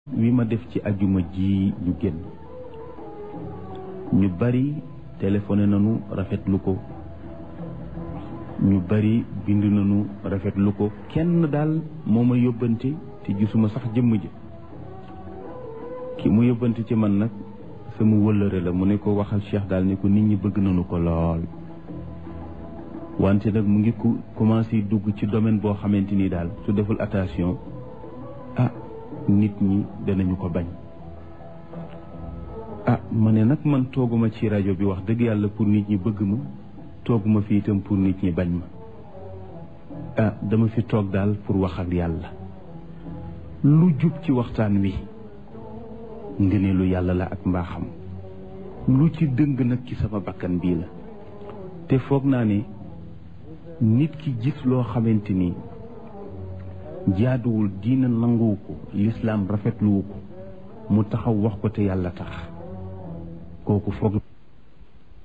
wi ma def ci ajuma ji ñu génn ñu bari téléphoné nañu rafetlu ko ñu bari bind nañu rafetlu ko kenn daal moo ma yóbbante te gisuma sax jëmm ji ki mu yóbbante ci man nag sama wëllëre la mu ne ko waxal Cheikh daal ne ko nit ñi bëgg nañu ko lool wante nag mu ngi commencé dugg ci domaine boo xamante ni daal su deful attention nit ñi danañu ko bañ ma ne nag man tooguma ci rajo bi wax dëgg yàlla pour nit ñi bëgg ma tooguma fi itam pour nit ñi bañ ma dama fi toog daal pour wax ak yàlla lu jub ci waxtaan wi ngëneelu yàlla la ak mbaaxam lu ci dëng nag ci sama bakkan bii la te foog naa ne nit ki gis loo xamante ni jaaduwul diina nanguwu ko lislaam rafetluwu ko mu taxaw wax ko te yàlla tax kooku foog